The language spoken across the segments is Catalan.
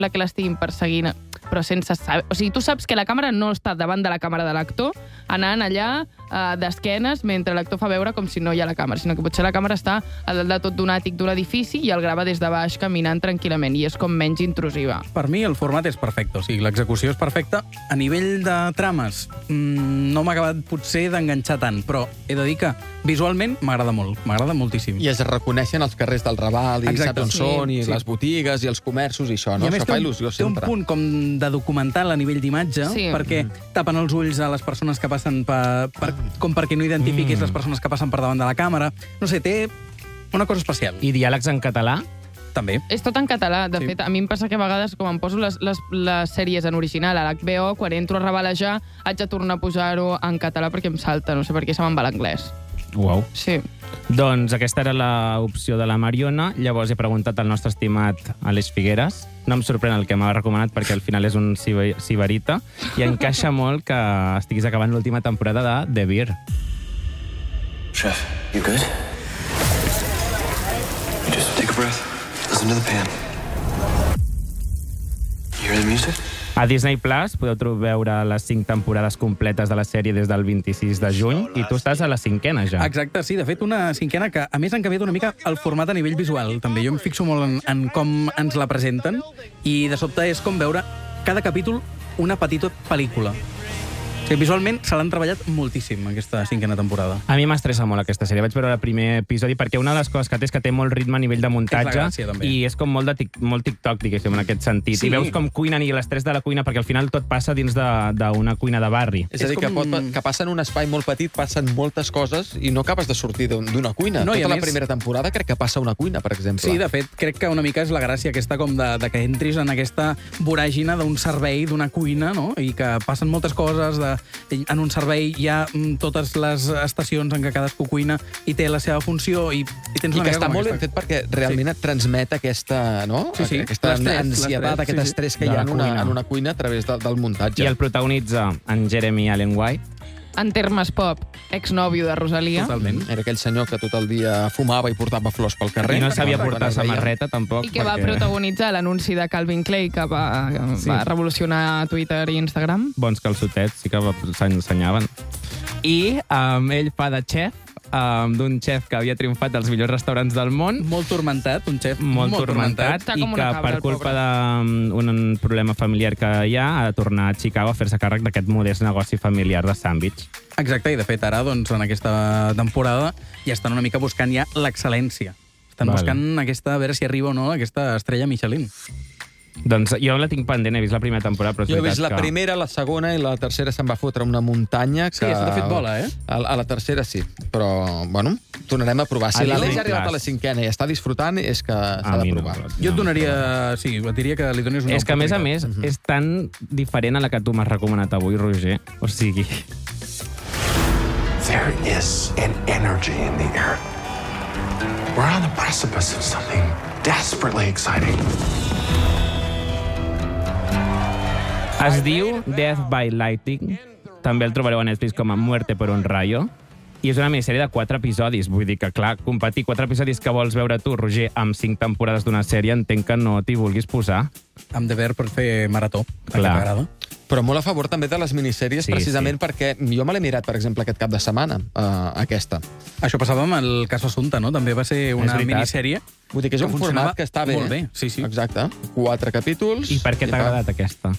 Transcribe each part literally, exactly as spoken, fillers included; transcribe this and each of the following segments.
la que l'estiguin perseguint, però sense saber... O sigui, tu saps que la càmera no està davant de la càmera de l'actor, anant allà eh, d'esquenes mentre l'actor fa veure com si no hi ha la càmera, sinó que potser la càmera està a dalt de tot d'un àtic d'un edifici i el grava des de baix caminant tranquil·lament, i és com menys intrusiva. Per mi el format és perfecte, o sigui, l'execució és perfecta. A nivell de trames, mmm, no m'ha acabat potser d'enganxar tant, però he de dir que visualment m'agrada molt, m'agrada moltíssim. I es reconeixen els carrers del Raval, i Exacte. saps on Sí, són, i sí. les botigues, i els comerços, i això, no? I a més, Això té fa un, il·lusió té un sempre. punt com de documental a nivell d'imatge, Sí. perquè tapen els ulls a les persones que passen per, per, com perquè no identifiquis Mm. les persones que passen per davant de la càmera. No sé, té una cosa especial. I diàlegs en català? També. És tot en català. De Sí. fet, a mi em passa que a vegades, com em poso les, les, les sèries en original a l'H B O, quan entro a ravalejar, haig de tornar a posar-ho en català perquè em salta. No sé per què se me'n va l'anglès. Uau. Sí. Doncs aquesta era l'opció de la Mariona. Llavors he preguntat al nostre estimat Aleix Figueres. No em sorprèn el que m'ha recomanat perquè al final és un ciber ciberita i encaixa molt que estiguis acabant l'última temporada de The Bear. Chef, you good? You just take a breath. Listen to the pan. You hear the music? A Disney Plus podeu tro- veure les cinc temporades completes de la sèrie des del vint-i-sis de juny i tu estàs a la cinquena ja. Exacte, sí. De fet, una cinquena que, a més, han canviat una mica el format a nivell visual, també. Jo em fixo molt en, en com ens la presenten i, de sobte, és com veure cada capítol una petita pel·lícula. O sigui, visualment se l'han treballat moltíssim, aquesta cinquena temporada. A mi m'estressa molt aquesta sèrie. Vaig veure el primer episodi perquè una de les coses que té és que té molt ritme a nivell de muntatge És la gràcia, també. i és com molt, de tic, molt TikTok, diguéssim, en aquest sentit. Sí. I veus com cuinen i l'estrès de la cuina perquè al final tot passa dins de- d'una cuina de barri. És a dir, És que, com- pot, que passen un espai molt petit, passen moltes coses i no acabes de sortir d'un- d'una cuina. No, i a Tota la més- primera temporada crec que passa una cuina, per exemple. Sí, de fet, crec que una mica és la gràcia aquesta com de, de que entris en aquesta voràgina d'un servei, d'una cuina, no? I que passen moltes coses. De, en un servei hi ha mm, totes les estacions en què cadascú cuina i té la seva funció i, i tens I una que mica està com molt ben aquesta... fet perquè realment et transmet aquesta, no? Sí, sí. aquesta L'estrès, ansietat, l'estrès, aquest sí, sí. estrès que De hi la ha en una, cuina. en una cuina a través de, del muntatge. I el protagonitza en Jeremy Allen White. En termes pop, exnòvio de Rosalia. Totalment. Era aquell senyor que tot el dia fumava i portava flors pel carrer. I no sabia Quan- portar quan el veia. samarreta, tampoc. I que va perquè- protagonitzar l'anunci de Calvin Klein, que va, Sí. va revolucionar Twitter i Instagram. Bons calçotets, sí que va- s'ensenyaven. I um, ell fa de xef, um, d'un xef que havia triomfat als millors restaurants del món, Molt turmentat, un xef molt, molt turmentat, Està i com que una cabra, per el culpa pobre. d'un problema familiar que hi ha, ha de tornar a Chicago a fer-se càrrec d'aquest modest negoci familiar de sàndwich. Exacte, i de fet ara, doncs, en aquesta temporada ja estan una mica buscant ja l'excel·lència. Estan Vale. buscant aquesta, a veure si arriba o no, aquesta estrella Michelin. Doncs jo la tinc pendent, he vist la primera temporada, però és Jo he veritat vist la que... primera, la segona i la tercera se'n va fotre una muntanya que... Sí, això t'ha fet bola, eh? A, a la tercera sí, però, bueno, tornarem a provar. Si A l'Aleix Disney ha arribat Plus. a la cinquena i està disfrutant, és que s'ha A de mi no, provar. Jo et donaria... Sí, et diria que li donis una És que, a més a més, oportunitat. és tan diferent a la que tu m'has recomanat avui, Roger. O sigui... There is an energy in the air. We're on the precipice of something desperately exciting. Es diu Death by Lightning. També el trobareu a Netflix com a Muerte por un rayo. I és una minissèrie de quatre episodis. Vull dir que, clar, competir quatre episodis que vols veure tu, Roger, amb cinc temporades d'una sèrie, entenc que no t'hi vulguis posar. Amb de ver per fer marató, que Clar. t'agrada. Però molt a favor també de les minissèries, Sí, precisament sí. perquè jo me l'he mirat, per exemple, aquest cap de setmana, uh, aquesta. Això passava amb el cas Assumpta, no? També va ser una veritat. minissèrie. Vull dir que és Que un funcionava format que està bé. molt bé, sí, sí. Exacte. Quatre capítols. I per què t'ha agradat aquesta?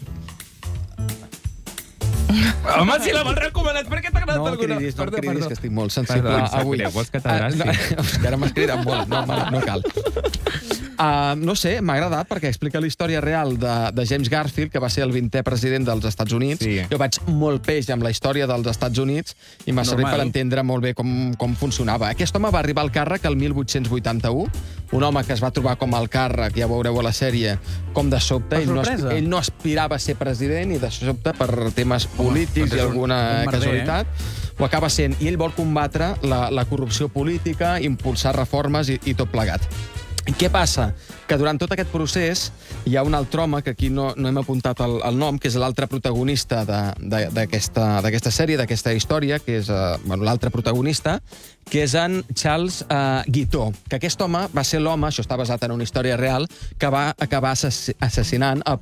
Home, si la vols recomanat, per què t'ha agradat No em alguna? cridis, no em Perdó, cridis, perdó. que estic molt sensible Perdó, em sap avui. greu, vols que t'abraci? Ah, no, és que ara m'has cridat molt, no, no, no cal. Uh, no sé, m'ha agradat perquè explica la història real de, de James Garfield, que va ser el vintè president dels Estats Units. Sí. Jo vaig molt peix amb la història dels Estats Units i m'ha servit Normal. per entendre molt bé com, com funcionava. Aquest home va arribar al càrrec el mil vuit-cents vuitanta-u, un home que es va trobar com al càrrec, ja veureu a la sèrie, com de sobte. Per Ell no, sorpresa. ell no aspirava a ser president i de sobte per temes polítics doncs i és un- alguna un merder, casualitat ho acaba sent. I ell vol combatre la, la corrupció política, impulsar reformes i, i tot plegat. Què passa? Que durant tot aquest procés hi ha un altre home, que aquí no, no hem apuntat el, el nom, que és l'altre protagonista d'aquesta sèrie, d'aquesta història, que és uh, bueno, l'altre protagonista, que és en Charles uh, Guiteau, que aquest home va ser l'home, això està basat en una història real, que va acabar assassinant a